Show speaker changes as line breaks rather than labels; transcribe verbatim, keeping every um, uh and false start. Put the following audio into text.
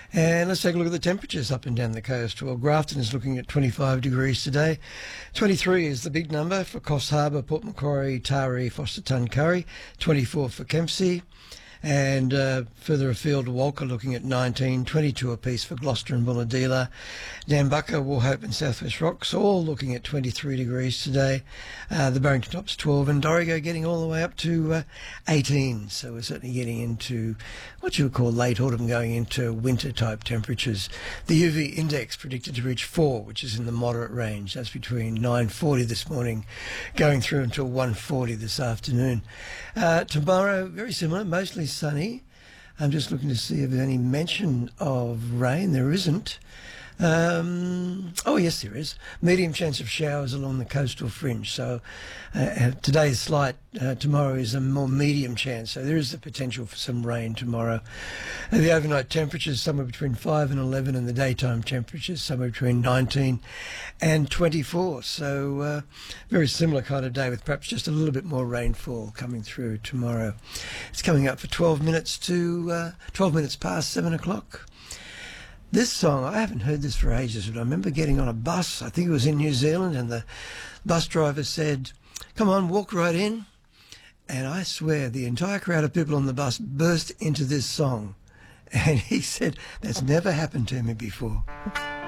And let's take a look at the temperatures up and down the coast. Well, Grafton is looking at twenty-five degrees today. twenty-three is the big number for Coffs Harbour, Port Macquarie, Taree, Forster Tuncurry. twenty-four for Kempsey. And uh, further afield, Walker looking at nineteen, twenty-two apiece for Gloucester and Bulahdelah. Nambucca, Wauchope and South West Rocks all looking at twenty-three degrees today. Uh, the Barrington Tops twelve and Dorrigo getting all the way up to uh, eighteen. So we're certainly getting into what you would call late autumn, going into winter type temperatures. The U V index predicted to reach four, which is in the moderate range. That's between nine forty this morning going through until one forty this afternoon. Uh, tomorrow, very similar, mostly sunny. I'm just looking to see if there's any mention of rain. There isn't. Um, oh, yes, there is. Medium chance of showers along the coastal fringe. So uh, today is slight. Uh, tomorrow is a more medium chance. So there is the potential for some rain tomorrow. And the overnight temperatures somewhere between five and eleven, and the daytime temperatures somewhere between nineteen and twenty-four. So uh, very similar kind of day, with perhaps just a little bit more rainfall coming through tomorrow. It's coming up for twelve minutes to uh, twelve minutes past seven o'clock. This song, I haven't heard this for ages, but I remember getting on a bus, I think it was in New Zealand, and the bus driver said, "Come on, walk right in." And I swear the entire crowd of people on the bus burst into this song. And he said, "That's never happened to me before."